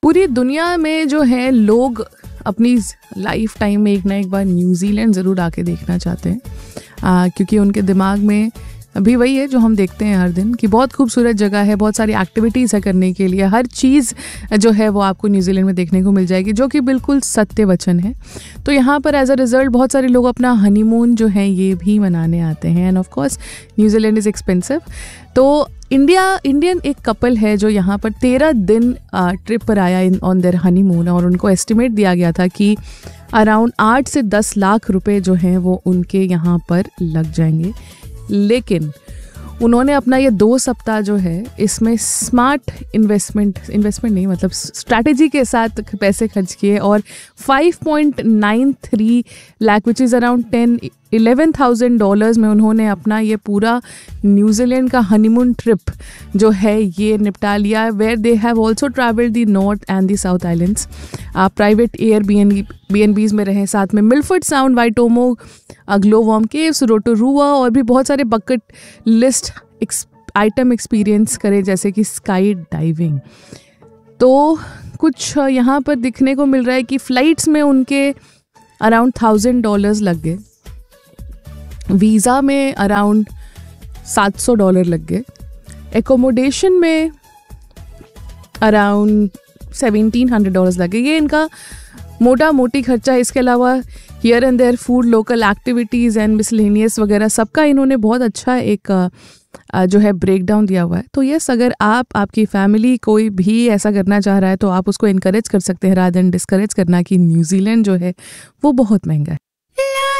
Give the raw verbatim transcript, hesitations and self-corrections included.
पूरी दुनिया में जो है लोग अपनी लाइफ टाइम में एक ना एक बार न्यूजीलैंड ज़रूर आके देखना चाहते हैं, आ, क्योंकि उनके दिमाग में अभी वही है जो हम देखते हैं हर दिन कि बहुत खूबसूरत जगह है, बहुत सारी एक्टिविटीज़ है करने के लिए, हर चीज़ जो है वो आपको न्यूजीलैंड में देखने को मिल जाएगी, जो कि बिल्कुल सत्य वचन है। तो यहाँ पर एज अ रिज़ल्ट बहुत सारे लोग अपना हनीमून जो है ये भी मनाने आते हैं। End of course New Zealand is expensive. तो इंडिया इंडियन एक कपल है जो यहाँ पर तेरह दिन ट्रिप पर आया इन ऑन देयर हनीमून, और उनको एस्टिमेट दिया गया था कि अराउंड आठ से दस लाख रुपए जो हैं वो उनके यहाँ पर लग जाएंगे। लेकिन उन्होंने अपना ये दो सप्ताह जो है इसमें स्मार्ट इन्वेस्टमेंट इन्वेस्टमेंट नहीं मतलब स्ट्रैटेजी के साथ पैसे खर्च किए, और five point nine three lakh which is around ten eleven thousand dollars में उन्होंने अपना ये पूरा न्यूजीलैंड का हनीमून ट्रिप जो है ये निपटा लिया, where they have also travelled the north and the south islands. आप private air B N B N बीज में रहे, साथ में मिलफर्ड साउंड, वाइटोमो, ग्लोवॉर्म केव्स, रोटोरुआ और भी बहुत सारे बकेट लिस्ट आइटम एक्सपीरियंस करें, जैसे कि स्काई डाइविंग। तो कुछ यहाँ पर दिखने को मिल रहा है कि फ़्लाइट्स में उनके अराउंड थाउजेंड डॉलर्स लग गए, वीज़ा में अराउंड सात सौ डॉलर लग गए, एकोमोडेशन में अराउंड सेवनटीन हंड्रेड डॉलर्स लगे। ये इनका मोटा मोटी खर्चा है। इसके अलावा here and their food, local activities and miscellaneous वगैरह सबका इन्होंने बहुत अच्छा एक जो है ब्रेक डाउन दिया हुआ है। तो यस, अगर आप आपकी फैमिली कोई भी ऐसा करना चाह रहा है तो आप उसको इनकरेज कर सकते हैं, रादर देन डिस्करेज करना कि न्यूजीलैंड जो है वो बहुत महंगा है।